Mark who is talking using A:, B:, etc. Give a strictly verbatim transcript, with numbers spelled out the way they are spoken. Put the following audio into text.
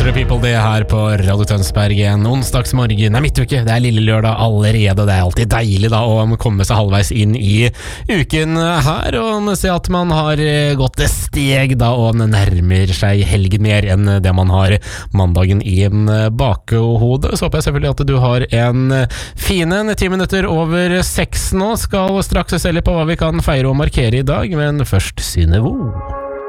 A: Country People, det her på Radio Tønsberg en onsdagsmorgen. Det er midtuke, det er lille lørdag allerede, og det er alltid deilig da å komme seg halvveis inn i uken her, og se at man har gått et steg da, og nærmer seg helgen mer enn det man har mandagen i bakhodet. Så håper jeg selvfølgelig at du har en fin en. Ti minutter over seks nå, skal straks se litt på hva vi kan feire og markere i dag, men først Synnøve.